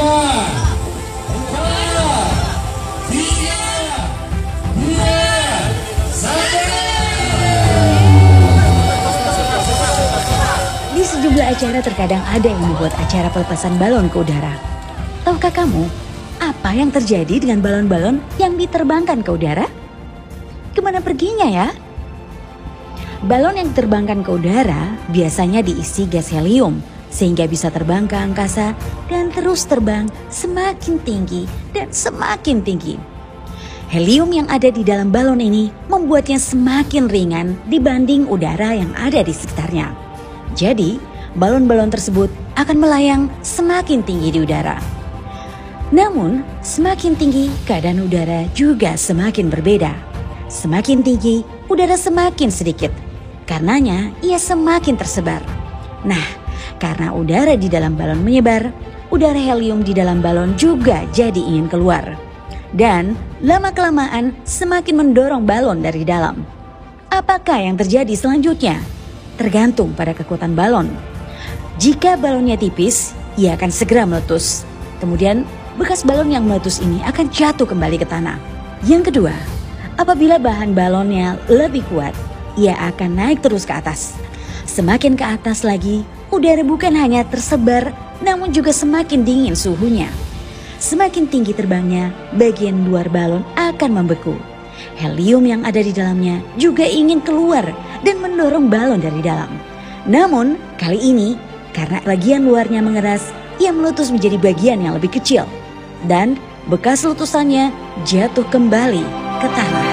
Di sejumlah acara terkadang ada yang membuat acara pelepasan balon ke udara. Tahukah kamu apa yang terjadi dengan balon-balon yang diterbangkan ke udara? Kemana perginya ya? Balon yang diterbangkan ke udara biasanya diisi gas helium sehingga bisa terbang ke angkasa dan terus terbang semakin tinggi dan semakin tinggi. Helium yang ada di dalam balon ini membuatnya semakin ringan dibanding udara yang ada di sekitarnya. Jadi, balon-balon tersebut akan melayang semakin tinggi di udara. Namun, semakin tinggi keadaan udara juga semakin berbeda. Semakin tinggi, udara semakin sedikit. Karenanya, ia semakin tersebar. Nah, karena udara di dalam balon menyebar, udara helium di dalam balon juga jadi ingin keluar. Dan lama-kelamaan semakin mendorong balon dari dalam. Apakah yang terjadi selanjutnya? Tergantung pada kekuatan balon. Jika balonnya tipis, ia akan segera meletus. Kemudian, bekas balon yang meletus ini akan jatuh kembali ke tanah. Yang kedua, apabila bahan balonnya lebih kuat, ia akan naik terus ke atas. Semakin ke atas lagi, udara bukan hanya tersebar, namun juga semakin dingin suhunya. Semakin tinggi terbangnya, bagian luar balon akan membeku. Helium yang ada di dalamnya juga ingin keluar dan mendorong balon dari dalam. Namun, kali ini, karena bagian luarnya mengeras, ia meletus menjadi bagian yang lebih kecil. Dan bekas letusannya jatuh kembali ke tanah.